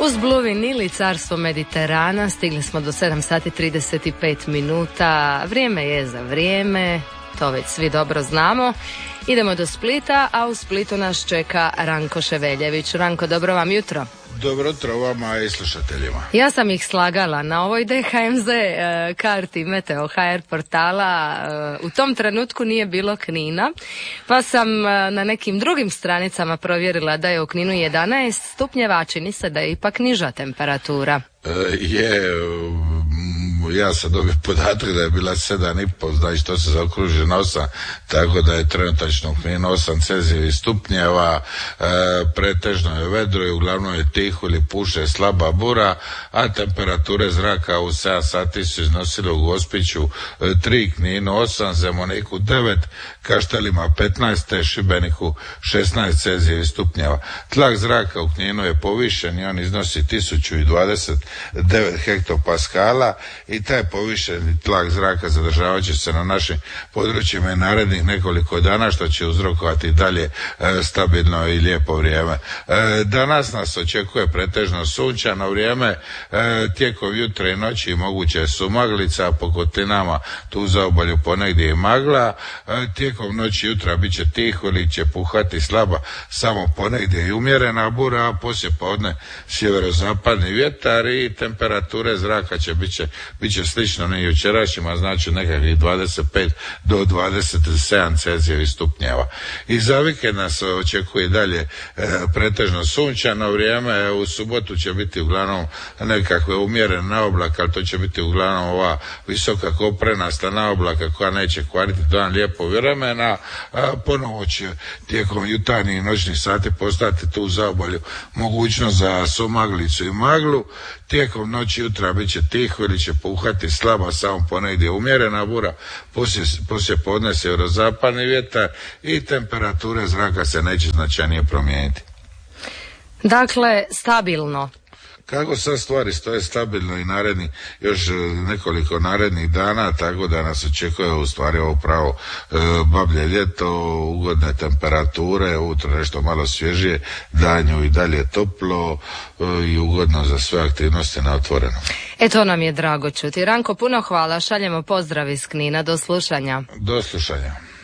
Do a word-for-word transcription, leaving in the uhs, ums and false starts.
Uz Blue Vinyl i Carstvo Mediterana stigli smo do sedam sati trideset pet minuta. Vrijeme je za vrijeme, to već svi dobro znamo. Idemo do Splita, a u Splitu nas čeka Ranko Ševeljević. Ranko, dobro vam jutro. Dobro jutro vama i slušateljima. Ja sam ih slagala na ovoj D H M Z uh, karti Meteo H R portala. Uh, u tom trenutku nije bilo Knina, pa sam uh, na nekim drugim stranicama provjerila da je u Kninu jedanaest stupnjeva, čini se da je ipak niža temperatura. E, je... Ja sam dobio podatak da je bila sedam i pol, znači to se zaokruži na osam, tako da je trenutačno Kninu osam Celzijevih stupnjeva, e, pretežno je vedro i uglavnom je tiho ili puše slaba bura, a temperature zraka u sedam sati su iznosile u Gospiću tri, Kninu osam, Zemuniku devet, Kaštelima petnaest, Šibeniku šesnaest Celzijevih stupnjeva. Tlak zraka u Kninu je povišen i on iznosi tisuću dvadeset devet hektopaskala i taj povišeni tlak zraka zadržavat će se na našim područjima i narednih nekoliko dana, što će uzrokovati dalje e, stabilno i lijepo vrijeme. E, danas nas očekuje pretežno sunčano vrijeme, e, tijekom jutra i noći moguće je sumaglica, po kotinama tu za obalju ponegdje i magla, e, tijekom noći i jutra bit će tiho ili će puhati slaba samo ponegdje i umjerena bura, a poslije podne sjeverozapadni vjetar i temperature zraka će bit će bit će slično ne jučerašnjima, znači nekakvih dvadeset pet do dvadeset sedam Celzijevih stupnjeva. I za vikend nas očekuje dalje e, pretežno sunčano vrijeme. U subotu će biti uglavnom nekakve umjerene naoblake, ali to će biti uglavnom ova visoka koprenasta naoblaka koja neće kvariti dan lijepo vremena. A ponovo će tijekom jutarnjih i noćnih sati postati tu zaobalju mogućnost za sumaglicu i maglu. Tijekom noći jutra bit će tiho ili će puhati slaba, samo ponegdje umjerena bura, poslije, poslije podne sjeverozapadni vjetar i temperature zraka se neće značajnije promijeniti. Dakle, stabilno. Kako sad stvari stoje, stabilno i naredni, još nekoliko narednih dana, tako da nas očekuje u stvari ovo pravo e, bablje ljeto, ugodne temperature, ujutro nešto malo svježije, danju i dalje toplo e, i ugodno za sve aktivnosti na otvorenom. E to nam je drago čuti. Ranko, puno hvala, šaljemo pozdrav iz Knina, do slušanja. Do slušanja.